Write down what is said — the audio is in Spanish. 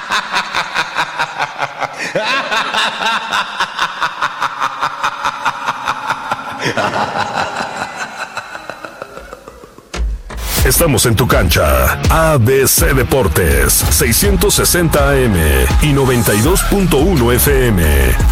Estamos en tu cancha. ABC Deportes, 660 AM y 92.1 FM.